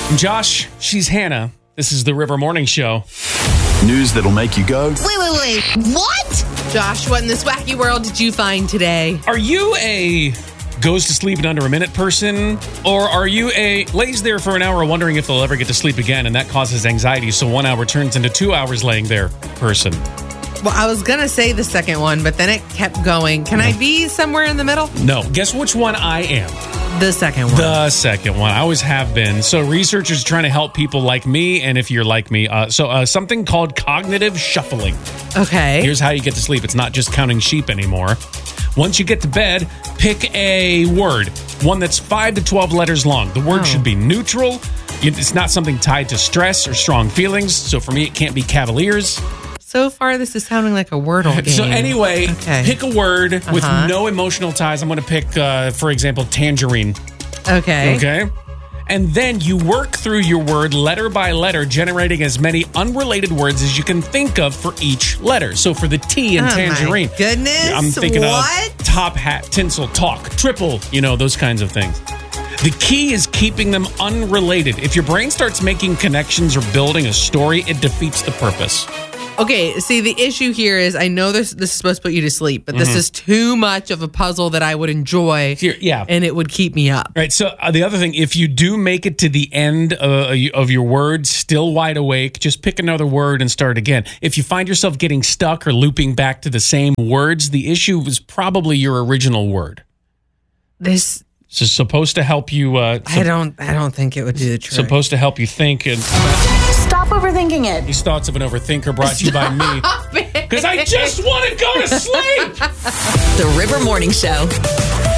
I'm Josh. She's Hannah. This is the River Morning Show. News that'll make you go, Wait. What? Josh, what in this wacky world did you find today? Are you a goes to sleep in under a minute person? Or are you a lays there for an hour wondering if they'll ever get to sleep again, and that causes anxiety, so 1 hour turns into 2 hours laying there person? Well, I was going to say the second one, but then it kept going. Can I be somewhere in the middle? No. Guess which one I am? The second one. The second one. I always have been. So researchers trying to help people like me, and if you're like me, something called cognitive shuffling. Okay. Here's how you get to sleep. It's not just counting sheep anymore. Once you get to bed, pick a word, one that's 5 to 12 letters long. The word should be neutral. It's not something tied to stress or strong feelings. So for me, it can't be Cavaliers. So far, this is sounding like a Wordle game. So anyway, pick a word with no emotional ties. I'm going to pick, for example, tangerine. Okay. Okay. And then you work through your word letter by letter, generating as many unrelated words as you can think of for each letter. So for the T in tangerine, my goodness, I'm thinking what? of top hat, tinsel, talk, triple, those kinds of things. The key is keeping them unrelated. If your brain starts making connections or building a story, it defeats the purpose. Okay, see, the issue here is I know this is supposed to put you to sleep, but this is too much of a puzzle that I would enjoy, and it would keep me up. Right, so the other thing, if you do make it to the end of your word, still wide awake, just pick another word and start again. If you find yourself getting stuck or looping back to the same words, the issue was probably your original word. This is supposed to help you... I don't think it would do the trick. Supposed to help you think and... Stop overthinking it. These thoughts of an overthinker brought to you by me. Because I just want to go to sleep. The River Morning Show.